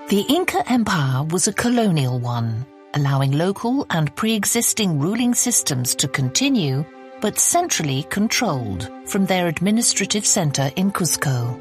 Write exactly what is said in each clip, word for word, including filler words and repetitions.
The Inca Empire was a colonial one, allowing local and pre-existing ruling systems to continue, but centrally controlled from their administrative center in Cusco.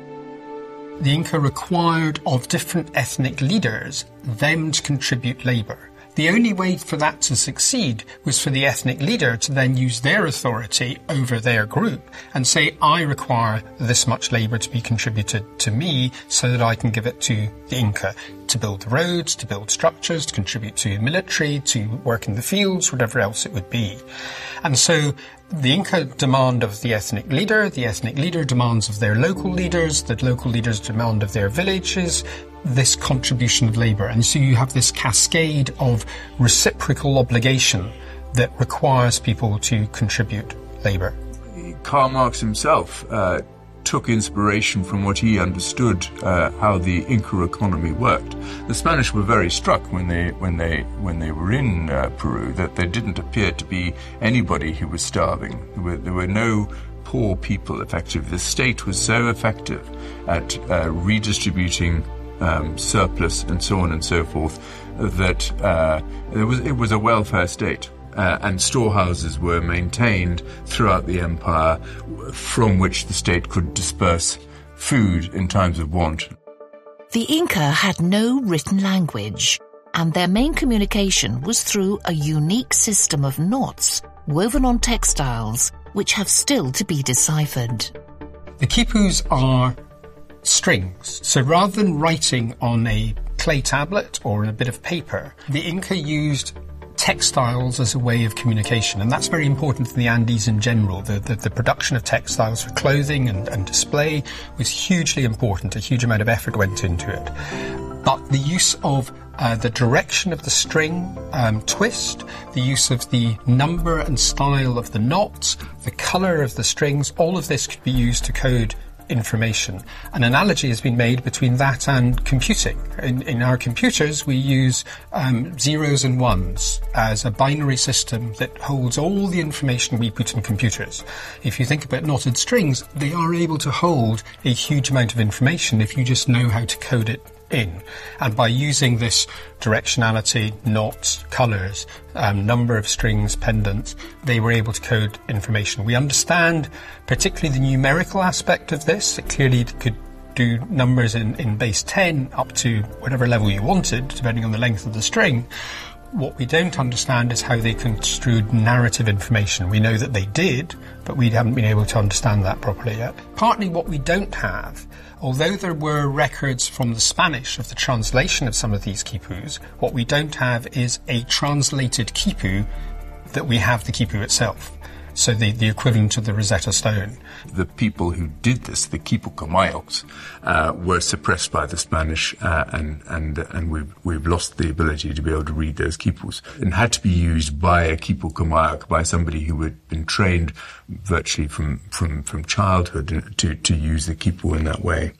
The Inca required of different ethnic leaders them to contribute labor. The only way for that to succeed was for the ethnic leader to then use their authority over their group and say, I require this much labor to be contributed to me so that I can give it to the Inca to build the roads, to build structures, to contribute to military, to work in the fields, whatever else it would be. And so the Inca demand of the ethnic leader, the ethnic leader demands of their local leaders, the local leaders demand of their villages, this contribution of labour. And so you have this cascade of reciprocal obligation that requires people to contribute labour. Karl Marx himself uh, took inspiration from what he understood uh, how the Inca economy worked. The Spanish were very struck when they when they when they were in uh, Peru that there didn't appear to be anybody who was starving. There were, there were no poor people effective. The state was so effective at uh, redistributing Um, surplus and so on and so forth, that uh, it was it was a welfare state, uh, and storehouses were maintained throughout the empire from which the state could disperse food in times of want. The Inca had no written language, and their main communication was through a unique system of knots woven on textiles, which have still to be deciphered. The quipus are strings. So rather than writing on a clay tablet or on a bit of paper, the Inca used textiles as a way of communication, and that's very important in the Andes in general. The, the, the production of textiles for clothing and, and display was hugely important. A huge amount of effort went into it. But the use of uh, the direction of the string um, twist, the use of the number and style of the knots, the colour of the strings, all of this could be used to code information. An analogy has been made between that and computing. In, in our computers, we use um, zeros and ones as a binary system that holds all the information we put in computers. If you think about knotted strings, they are able to hold a huge amount of information if you just know how to code it in. And by using this directionality, knots, colours, um, number of strings, pendants, they were able to code information. We understand particularly the numerical aspect of this. It clearly could do numbers in, in base ten up to whatever level you wanted, depending on the length of the string. What we don't understand is how they construed narrative information. We know that they did, but we haven't been able to understand that properly yet. Partly what we don't have, although there were records from the Spanish of the translation of some of these quipus, what we don't have is a translated quipu that we have the quipu itself. So the, the equivalent of the Rosetta Stone. The people who did this, the Quipu Comayos, uh, were suppressed by the Spanish, uh, and and and we've we've lost the ability to be able to read those quipus, and had to be used by a Quipu Comayo, by somebody who had been trained virtually from from from childhood to to use the quipu in that way.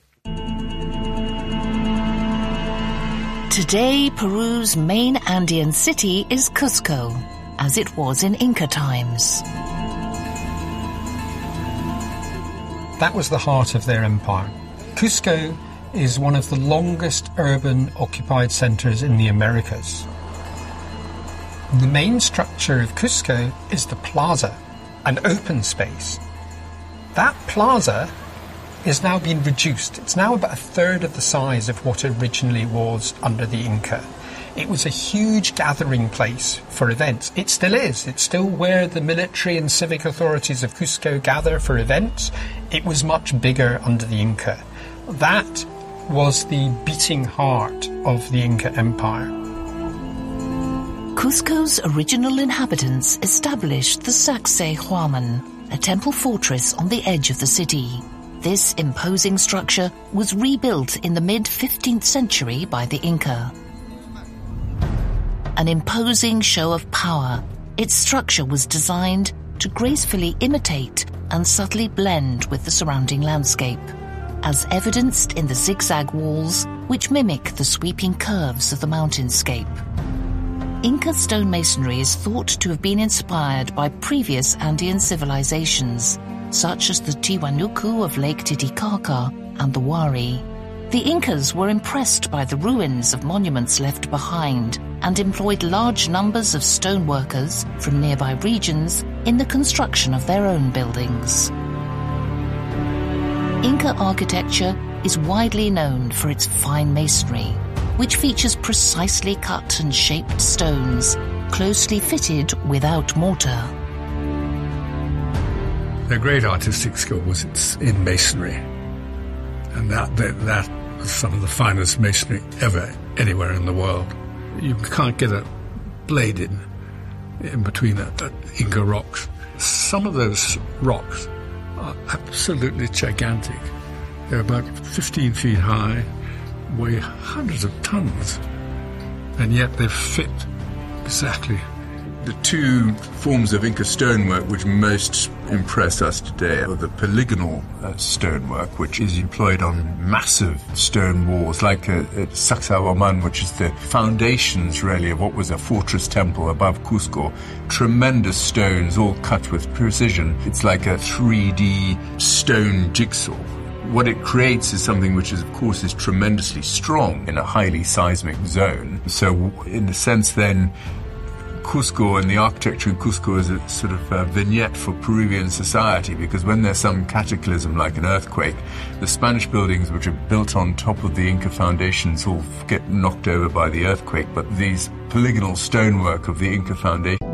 Today, Peru's main Andean city is Cusco, as it was in Inca times. That was the heart of their empire. Cusco is one of the longest urban occupied centres in the Americas. The main structure of Cusco is the plaza, an open space. That plaza is now being reduced. It's now about a third of the size of what it originally was under the Inca. It was a huge gathering place for events. It still is. It's still where the military and civic authorities of Cusco gather for events. It was much bigger under the Inca. That was the beating heart of the Inca Empire. Cusco's original inhabitants established the Sacsayhuaman, a temple fortress on the edge of the city. This imposing structure was rebuilt in the mid-fifteenth century by the Inca. An imposing show of power, its structure was designed to gracefully imitate and subtly blend with the surrounding landscape, as evidenced in the zigzag walls which mimic the sweeping curves of the mountainscape. Inca stonemasonry is thought to have been inspired by previous Andean civilizations, such as the Tiwanaku of Lake Titicaca and the Wari. The Incas were impressed by the ruins of monuments left behind and employed large numbers of stoneworkers from nearby regions in the construction of their own buildings. Inca architecture is widely known for its fine masonry, which features precisely cut and shaped stones, closely fitted without mortar. Their great artistic skill was in masonry, and that, that, that was some of the finest masonry ever anywhere in the world. You can't get a blade in, in between a, a Inca rocks. Some of those rocks are absolutely gigantic. They're about fifteen feet high, weigh hundreds of tons, and yet they fit exactly. The two forms of Inca stonework which most impress us today are the polygonal uh, stonework, which is employed on massive stone walls, like uh, at Sacsayhuaman, which is the foundations, really, of what was a fortress temple above Cusco. Tremendous stones, all cut with precision. It's like a three D stone jigsaw. What it creates is something which is, of course, is tremendously strong in a highly seismic zone. So, in a sense, then, Cusco and the architecture in Cusco is a sort of a vignette for Peruvian society, because when there's some cataclysm like an earthquake, the Spanish buildings which are built on top of the Inca foundations all get knocked over by the earthquake, but these polygonal stonework of the Inca foundation